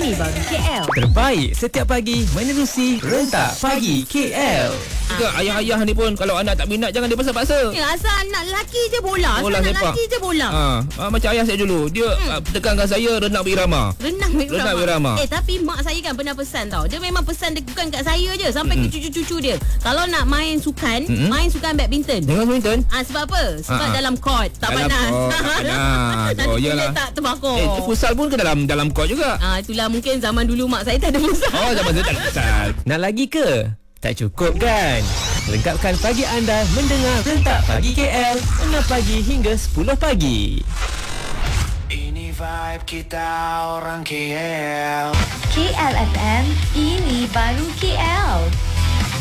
Ini baru KL. Terbaik setiap pagi menerusi Rentak Pagi KL. Juga ayah-ayah ni pun kalau anak tak minat jangan dia paksa-paksa. Ya, asal anak lelaki je bola. Bola Asal anak sepak. lelaki je bola. Macam ayah saya dulu. Dia tekankan saya renang berirama. Renang Renang berirama. Tapi mak saya kan pernah pesan tau. Dia memang pesan dia bukan kat saya je, sampai ke cucu-cucu dia. Kalau nak main sukan, main sukan badminton. Jangan badminton. Sebab apa? Sebab dalam court tak Dalam panas. court tak panas. Nanti Oh, kulit yalah. tak terbakar. Futsal pun ke dalam court juga. Itulah mungkin zaman dulu mak saya tak ada futsal. Oh, zaman saya tak ada futsal. Nak lagi ke? Tak cukup kan? Lengkapkan pagi anda mendengar Rentak Pagi KL 6 pagi hingga 10 pagi. Ini vibe kita orang KL. KL FM, ini baru KL.